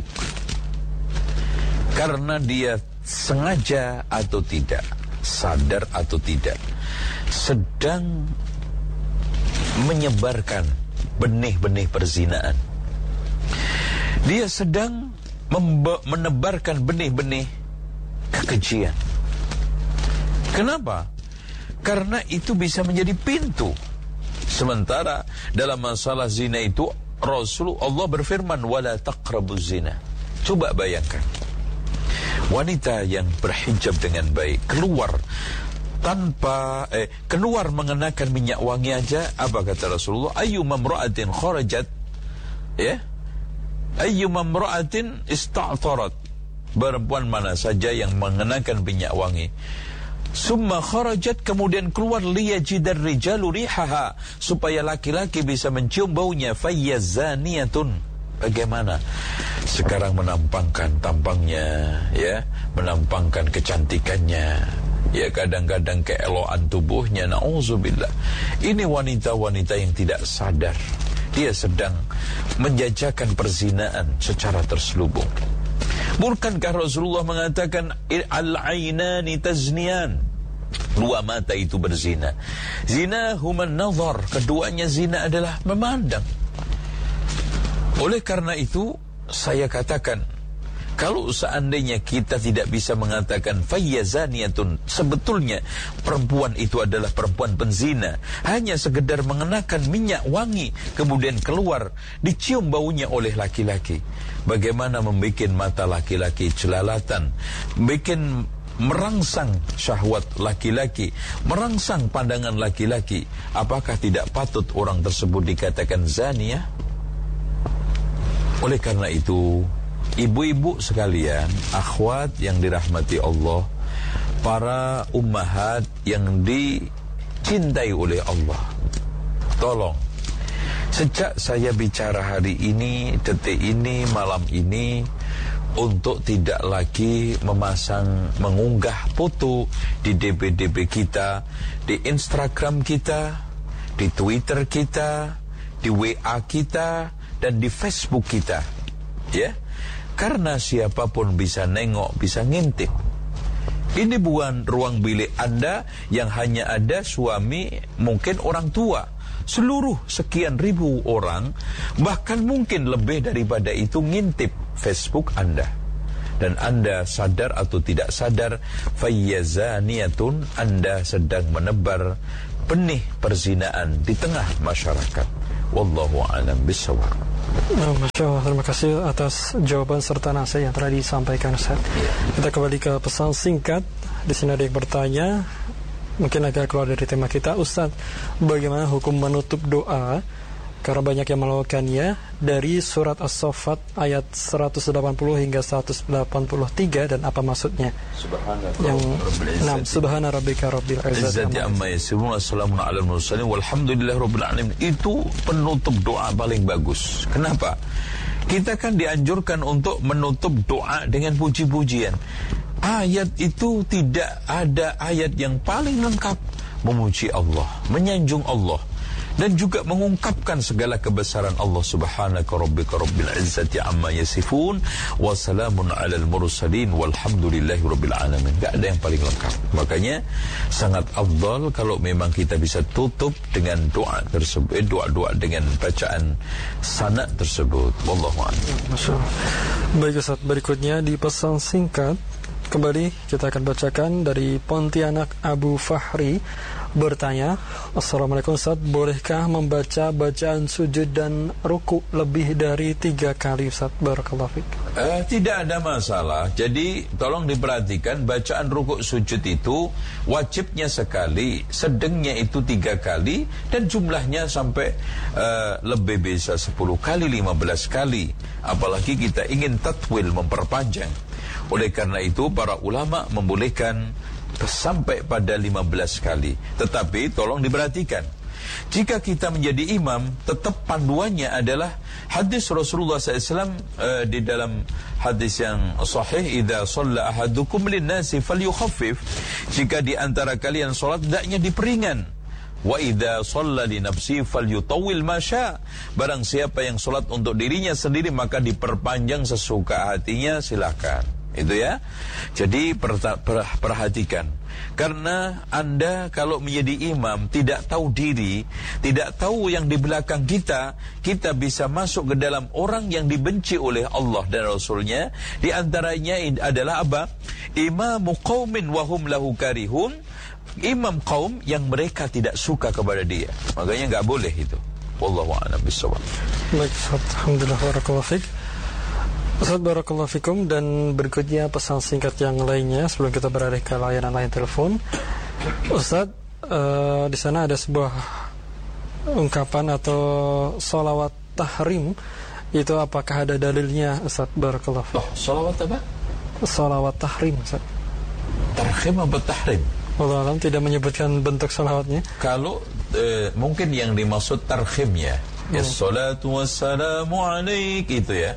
Speaker 3: karena dia sengaja atau tidak, sadar atau tidak, sedang menyebarkan benih-benih perzinaan. Dia sedang menebarkan benih-benih kekejian. Kenapa? Karena itu bisa menjadi pintu. Sementara dalam masalah zina itu Rasulullah berfirman, wala taqrabuz zina. Coba bayangkan, wanita yang berhijab dengan baik keluar tanpa eh, keluar mengenakan minyak wangi aja, apa kata Rasulullah? Ayyuma imra'atin kharajat, ya, ayyuma imra'atin ista'tarat, perempuan mana saja yang mengenakan minyak wangi, summa kharajat, kemudian keluar, liyajidar rijalu rihaha, supaya laki-laki bisa mencium baunya, fayyazaniyatun. Bagaimana sekarang menampangkan tampangnya, ya, menampangkan kecantikannya, ya, kadang-kadang keeloan tubuhnya, na'udzubillah. Ini wanita-wanita yang tidak sadar dia sedang menjajakan perzinaan secara terselubung. Bukankah Rasulullah mengatakan al-ainani tazniyan, dua mata itu berzina, zina human nazar, keduanya zina adalah memandang. Oleh karena itu saya katakan, kalau seandainya kita tidak bisa mengatakan fayyazaniyatun, sebetulnya perempuan itu adalah perempuan penzina, hanya sekedar mengenakan minyak wangi kemudian keluar dicium baunya oleh laki-laki, bagaimana membuat mata laki-laki celalatan, bikin merangsang syahwat laki-laki, merangsang pandangan laki-laki, apakah tidak patut orang tersebut dikatakan zaniyah? Oleh karena itu, ibu-ibu sekalian, akhwat yang dirahmati Allah, para ummahat yang dicintai oleh Allah, tolong, sejak saya bicara hari ini, detik ini, malam ini, untuk tidak lagi memasang, mengunggah foto di D B D B kita, di Instagram kita, di Twitter kita, di W A kita, dan di Facebook kita, ya, karena siapapun bisa nengok, bisa ngintip. Ini bukan ruang bilik Anda yang hanya ada suami, mungkin orang tua, seluruh sekian ribu orang, bahkan mungkin lebih daripada itu ngintip Facebook Anda. Dan Anda sadar atau tidak sadar, fayyazaniyatun, Anda sedang menebar benih perzinaan di tengah masyarakat. Wallahu a'lam bishawab.
Speaker 4: Nah, Masya Allah, terima kasih atas jawaban serta nasihat yang telah disampaikan, Ustaz. Kita kembali ke pesan singkat. Di sini ada yang bertanya, mungkin agak keluar dari tema kita, Ustaz, bagaimana hukum menutup doa? Karena banyak yang melakukannya, dari surat As-Saffat ayat seratus delapan puluh hingga seratus delapan puluh tiga, dan apa maksudnya? Yang enam, Subhana rabbika rabbil izzati
Speaker 3: amma yasifun, wassalamun alal mursalin, walhamdulillahi rabbil alamin. Itu penutup doa paling bagus. Kenapa? Kita kan dianjurkan untuk menutup doa dengan puji-pujian. Ayat itu tidak ada ayat yang paling lengkap memuji Allah, menyanjung Allah, dan juga mengungkapkan segala kebesaran Allah. Subhanaka rabbika rabbil izzati amma yasifun, wa salamun alal mursalin, walhamdulillahi rabbil alamin. Gak ada yang paling lengkap. Makanya sangat afdal kalau memang kita bisa tutup dengan doa tersebut, eh, doa-doa dengan bacaan sanad tersebut. Wallahu a'lam.
Speaker 4: Masyaallah. Baik, Ustaz, berikutnya di pesan singkat kembali kita akan bacakan dari Pontianak Abu Fahri. Bertanya, Assalamualaikum Ustaz, bolehkah membaca bacaan sujud dan ruku lebih dari tiga kali, Ustaz? Barakallahu fiik.
Speaker 3: Eh, tidak ada masalah. Jadi tolong diperhatikan, bacaan ruku sujud itu wajibnya sekali, sedengnya itu tiga kali, dan jumlahnya sampai eh, lebih bisa sepuluh kali, lima belas kali. Apalagi kita ingin tatwil, memperpanjang. Oleh karena itu para ulama membolehkan sampai pada lima belas kali. Tetapi tolong diperhatikan, jika kita menjadi imam, tetap panduannya adalah hadis Rasulullah sallallahu alaihi wasallam uh, di dalam hadis yang sahih, idza shalla ahadukum lin-nasi falyukhaffif, jika di antara kalian salat hendaknya diperingan, Wa idza shalla li nafsi falyutawwil ma syaa. Barang siapa yang salat untuk dirinya sendiri maka diperpanjang sesuka hatinya, silakan. Itu ya. Jadi perhatikan. Karena Anda kalau menjadi imam tidak tahu diri, tidak tahu yang di belakang kita, kita bisa masuk ke dalam orang yang dibenci oleh Allah dan Rasulnya. Di antaranya adalah apa? Imamu qaumin wahum lahu karihun. Imam kaum yang mereka tidak suka kepada dia. Makanya enggak boleh itu. Wallahu a'lam bishawab.
Speaker 4: Baik, alhamdulillah, barakallahu fik. Ustaz, barakallahu fikum. Dan berikutnya pesan singkat yang lainnya sebelum kita beralih ke layanan lain telepon. Ustaz, uh, di sana ada sebuah ungkapan atau sholawat tahrim. Itu apakah ada dalilnya, Ustaz? Barakallahu fikum.
Speaker 3: Oh, sholawat apa?
Speaker 4: Sholawat tahrim, Ustaz.
Speaker 3: Tarhim apa tahrim?
Speaker 4: Allah alam tidak menyebutkan bentuk sholawatnya.
Speaker 3: Kalau uh, mungkin yang dimaksud tarhimnya, ya salatu wassalamu alaik, itu ya.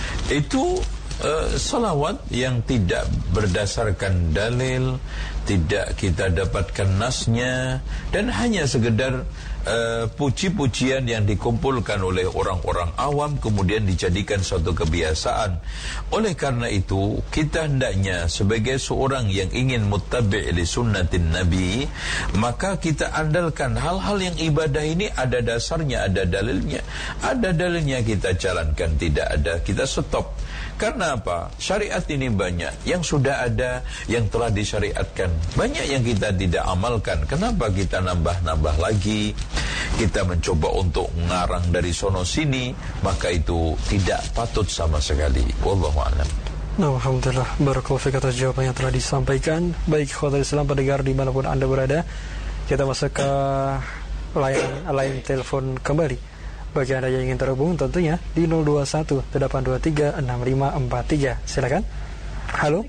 Speaker 3: Itu uh, salawat yang tidak berdasarkan dalil, tidak kita dapatkan nasnya, dan hanya sekedar uh, puji-pujian yang dikumpulkan oleh orang-orang awam kemudian dijadikan suatu kebiasaan. Oleh karena itu kita hendaknya sebagai seorang yang ingin muttabi' li sunnatin Nabi, maka kita andalkan hal-hal yang ibadah ini ada dasarnya, ada dalilnya. Ada dalilnya kita jalankan, tidak ada kita stop. Karena apa? Syariat ini banyak yang sudah ada, yang telah disyariatkan. Banyak yang kita tidak amalkan. Kenapa kita nambah-nambah lagi? Kita mencoba untuk mengarang dari sono sini, maka itu tidak patut sama sekali. Wallahu a'lam.
Speaker 4: Nah, alhamdulillah, barakallahu fiik atas jawaban yang telah disampaikan. Baik, khotbah Islam pendengar dimanapun Anda berada, kita masuk ke layanan lain telepon kembali. Bagi Anda yang ingin terhubung tentunya di nol dua satu delapan dua tiga enam lima empat tiga. Silakan. Halo.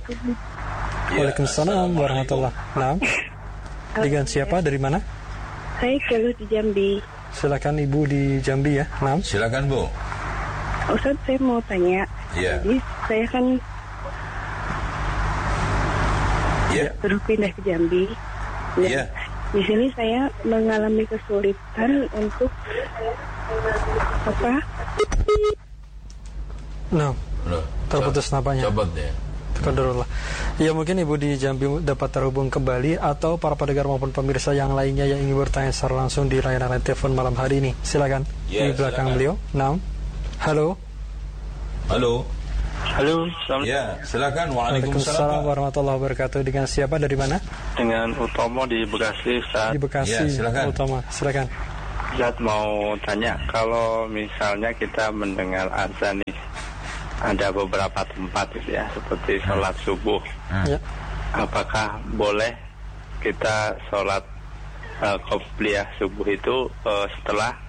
Speaker 4: Ya, Waalaikumsalam warahmatullahi wabarakatuh. Dengan siapa, dari mana?
Speaker 6: Saya Keluh di Jambi.
Speaker 4: Silakan Ibu di Jambi ya. Nah.
Speaker 3: Silakan Bu.
Speaker 6: Ustaz, saya mau tanya.
Speaker 3: Ya.
Speaker 6: Jadi saya kan
Speaker 3: ya.
Speaker 6: terus pindah ke Jambi.
Speaker 3: Iya.
Speaker 6: Di sini saya mengalami kesulitan untuk apa?
Speaker 4: No,
Speaker 3: no.
Speaker 4: terputus napanya.
Speaker 3: Coba deh.
Speaker 4: Qadarullah. Ya, mungkin Ibu di Jambi dapat terhubung kembali, atau para pendengar maupun pemirsa yang lainnya yang ingin bertanya secara langsung di layanan telepon malam hari ini. Silakan.
Speaker 3: Ya,
Speaker 4: di belakang
Speaker 3: silakan.
Speaker 4: beliau. Nah. Halo.
Speaker 3: Halo.
Speaker 7: Halo, selamat.
Speaker 3: Ya, silakan.
Speaker 4: Waalaikumsalam warahmatullahi wabarakatuh. Dengan siapa, dari mana?
Speaker 7: Dengan Utomo di Bekasi, Ustaz.
Speaker 4: Di Bekasi.
Speaker 3: Ya, silakan.
Speaker 4: Utomo, silakan.
Speaker 7: Ustaz mau tanya, kalau misalnya kita mendengar azan nih, ada beberapa tempat gitu ya, seperti sholat subuh.
Speaker 3: Hmm.
Speaker 4: Ya.
Speaker 7: Apakah boleh kita sholat uh, qobliyah subuh itu uh, setelah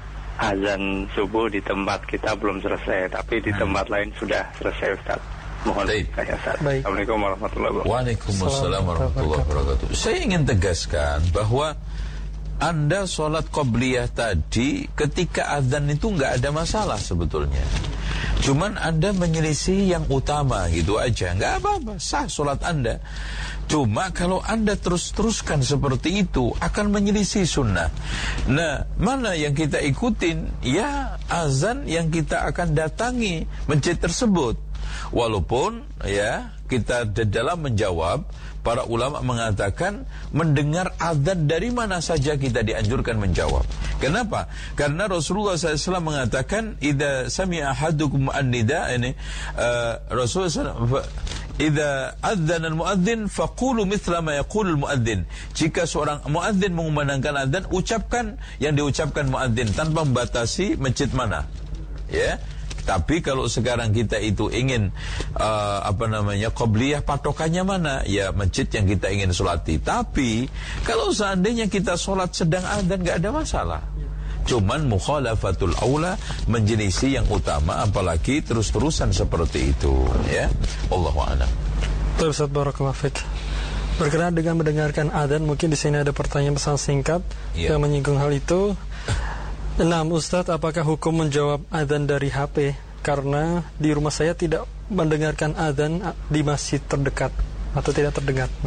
Speaker 7: azan subuh di tempat kita belum selesai, tapi di tempat lain sudah selesai, Ustaz? Mohon saya, Ustaz.
Speaker 4: Baik.
Speaker 7: Assalamualaikum warahmatullahi wabarakatuh.
Speaker 3: Waalaikumsalam warahmatullahi wabarakatuh. Saya ingin tegaskan bahwa Anda sholat qobliyah tadi ketika azan itu nggak ada masalah sebetulnya. Cuman Anda menyelisih yang utama gitu aja, nggak apa-apa, sah sholat Anda. Cuma kalau Anda terus-teruskan seperti itu akan menyelisih sunnah. Nah, mana yang kita ikutin? Ya, azan yang kita akan datangi masjid tersebut. Walaupun ya kita dalam menjawab, para ulama mengatakan mendengar azan dari mana saja kita dianjurkan menjawab. Kenapa? Karena Rasulullah shallallahu alaihi wasallam mengatakan, "Idza sami'a ahadukum an-nida," ini uh, Rasulullah shallallahu alaihi wasallam, "Idza adzana al-muadzin faqulu mithla ma yaqulu al-muadzin." Jika seorang muadzin mengumandangkan azan, ucapkan yang diucapkan muadzin tanpa membatasi masjid mana. Ya. Tapi kalau sekarang kita itu ingin uh, apa namanya qobliyah, patokannya mana? Ya masjid yang kita ingin sholati. Tapi kalau seandainya kita sholat sedang azan, nggak ada masalah. Cuman mukhalafatul aula, menyelisih yang utama, apalagi terus-terusan seperti itu. Ya, Allahu a'lam.
Speaker 4: Ustaz, barakallahu fiik. Berkenaan dengan mendengarkan azan, mungkin di sini ada pertanyaan pesan singkat ya, yang menyinggung hal itu. Nah, Ustadz, apakah hukum menjawab azan dari H P? Karena di rumah saya tidak mendengarkan azan di masjid terdekat atau tidak terdengar. Nah,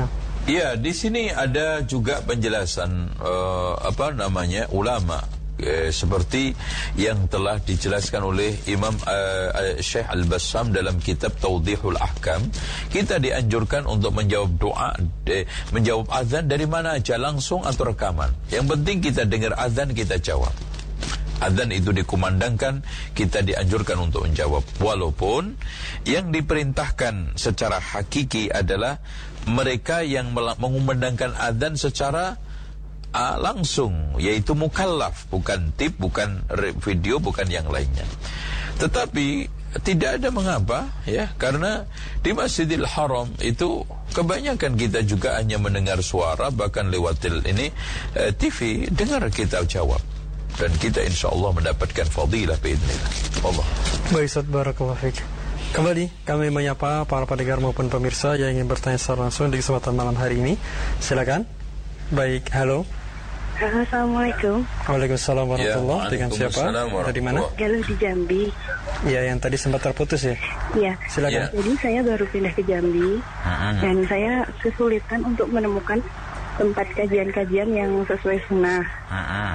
Speaker 3: Ya, di sini ada juga penjelasan uh, apa namanya ulama eh, seperti yang telah dijelaskan oleh Imam uh, Syekh Al-Bassam dalam kitab Tawdihul Ahkam. Kita dianjurkan untuk menjawab doa, eh, menjawab azan dari mana aja, langsung atau rekaman. Yang penting kita dengar azan, kita jawab. Azan itu dikumandangkan, kita dianjurkan untuk menjawab. Walaupun yang diperintahkan secara hakiki adalah mereka yang mengumandangkan azan secara uh, langsung, yaitu mukallaf, bukan tip, bukan video, bukan yang lainnya. Tetapi tidak ada mengapa, ya, karena di Masjidil Haram itu kebanyakan kita juga hanya mendengar suara, bahkan lewat ini uh, T V, dengar kita jawab. Dan kita insya Allah mendapatkan fadilah biidznillah. Allah.
Speaker 4: Baik, Ustaz, barakallahu fiik. Kembali kami menyapa para pendengar maupun pemirsa yang ingin bertanya secara langsung di kesempatan malam hari ini. Silakan. Baik, halo.
Speaker 6: Assalamualaikum.
Speaker 4: Waalaikumsalam warahmatullahi.
Speaker 3: Ya,
Speaker 4: dengan siapa? Dari mana?
Speaker 6: Galuh di Jambi.
Speaker 4: Ya, yang tadi sempat terputus ya.
Speaker 6: Iya.
Speaker 4: Silakan. Ya.
Speaker 6: Jadi saya baru pindah ke Jambi uh-huh. dan saya kesulitan untuk menemukan tempat kajian-kajian yang sesuai sunnah. Uh-huh.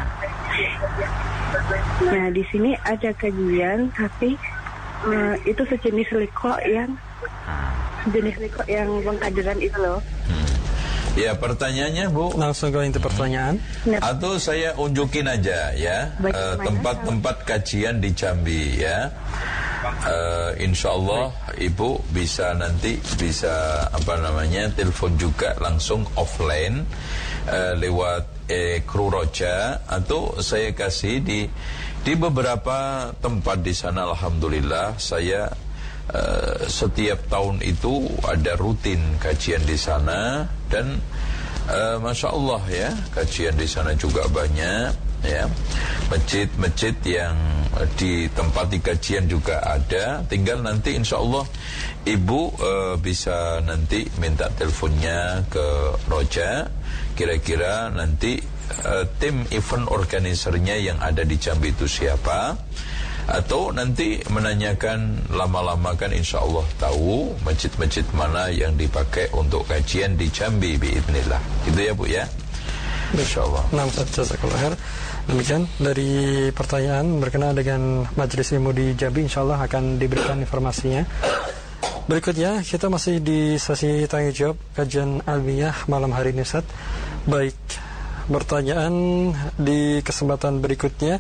Speaker 6: Nah, di sini ada kajian, tapi uh, itu sejenis liko yang sejenis liko yang pengkaderan itu loh.
Speaker 3: Hmm. Ya, pertanyaannya Bu,
Speaker 4: langsung ke inti pertanyaan.
Speaker 6: Nah,
Speaker 3: atau saya unjukin aja ya uh, tempat-tempat kajian di Jambi ya. Uh, insya Allah Ibu bisa nanti bisa apa namanya telepon juga langsung offline uh, lewat eh, Kru Roja, atau saya kasih di di beberapa tempat di sana. Alhamdulillah saya uh, setiap tahun itu ada rutin kajian di sana, dan uh, masya Allah ya, kajian di sana juga banyak. Ya, masjid-masjid yang di tempat di kajian juga ada. Tinggal nanti insya Allah Ibu uh, bisa nanti minta teleponnya ke Roja. Kira-kira nanti uh, tim event organisernya yang ada di Jambi itu siapa, atau nanti menanyakan, lama-lama kan insya Allah tahu masjid-masjid mana yang dipakai untuk kajian di Jambi biidznillah. Gitu ya Bu ya.
Speaker 4: InsyaAllah. Nah, jazakallahu khair. Demikian dari pertanyaan berkenaan dengan Majelis Ilmu di Jambi, insyaallah akan diberikan informasinya. Berikutnya kita masih di sesi tanya jawab kajian almiyah malam hari ini, Ustaz. Baik, pertanyaan di kesempatan berikutnya.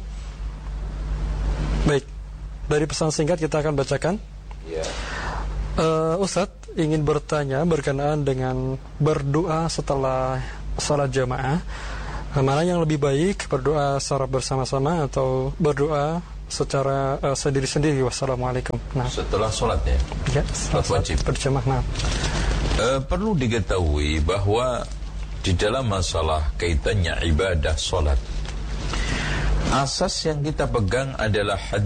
Speaker 4: Baik, dari pesan singkat kita akan bacakan.
Speaker 3: Ya.
Speaker 4: Uh, Ustaz ingin bertanya berkenaan dengan berdoa setelah salat jamaah. Mana yang lebih baik, berdoa secara bersama-sama atau berdoa secara uh, sendiri-sendiri? Wassalamualaikum. Nah,
Speaker 3: setelah sholatnya,
Speaker 4: ya,
Speaker 3: sholat wajib
Speaker 4: berjamaah. Nah,
Speaker 3: uh, perlu diketahui bahwa di dalam masalah kaitannya ibadah sholat, asas yang kita pegang adalah hadis